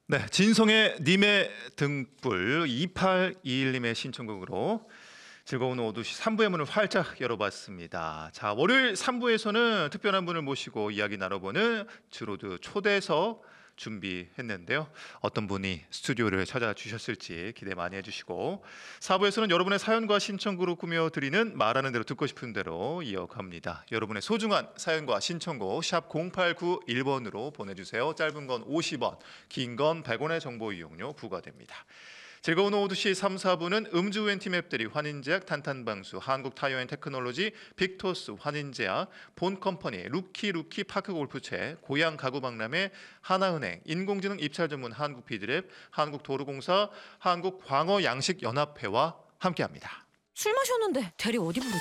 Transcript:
네, 진성의 님의 등불 2821님의 신청곡으로 즐거운 오후 2시 3부의 문을 활짝 열어봤습니다. 자, 월요일 3부에서는 특별한 분을 모시고 이야기 나눠보는 주로드 초대석 준비했는데요. 어떤 분이 스튜디오를 찾아주셨을지 기대 많이 해주시고 4부에서는 여러분의 사연과 신청곡으로 꾸며드리는 말하는 대로 듣고 싶은 대로 이어갑니다. 여러분의 소중한 사연과 신청곡 샵 0891번으로 보내주세요. 짧은 건 50원, 긴 건 100원의 정보 이용료 부과됩니다. 즐거운 오후 2시 3, 4부는 음주 웬티 맵들이 환인제약 탄탄방수, 한국타이어앤테크놀로지, 빅토스 환인제약, 본컴퍼니, 루키 파크골프채, 고양 가구박람회, 하나은행, 인공지능 입찰 전문 한국피드랩, 한국도로공사, 한국광어양식연합회와 함께합니다. 술 마셨는데 대리 어디 부르지?